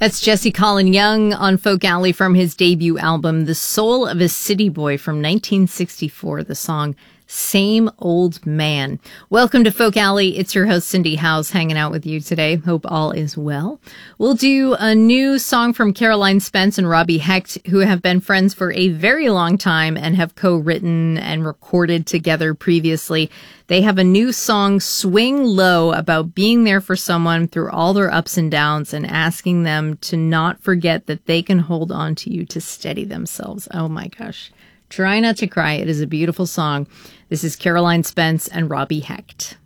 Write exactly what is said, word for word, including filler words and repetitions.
That's Jesse Colin Young on Folk Alley from his debut album, The Soul of a City Boy from nineteen sixty-four, the song Same Old Man. Welcome to Folk Alley. It's your host, Cindy House, hanging out with you today. Hope all is well. We'll do a new song from Caroline Spence and Robbie Hecht, who have been friends for a very long time and have co-written and recorded together previously. They have a new song, Swing Low, about being there for someone through all their ups and downs and asking them to not forget that they can hold on to you to steady themselves. Oh my gosh. Try not to cry. It is a beautiful song. This is Caroline Spence and Robbie Hecht.